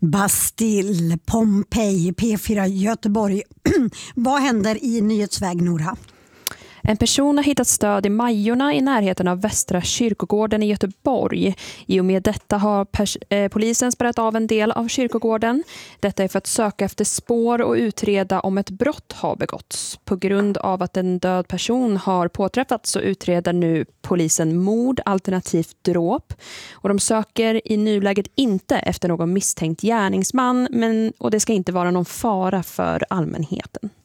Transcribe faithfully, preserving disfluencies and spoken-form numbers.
Bastille, Pompeji, P fyra Göteborg. Vad händer i Nyhetsväg, Nora? En person har hittat stöd i Majorna i närheten av Västra kyrkogården i Göteborg. I och med detta har pers- eh, polisen spärrat av en del av kyrkogården. Detta är för att söka efter spår och utreda om ett brott har begåtts. På grund av att en död person har påträffats så utreder nu polisen mord alternativt dråp. Och de söker i nuläget inte efter någon misstänkt gärningsman, men, och det ska inte vara någon fara för allmänheten.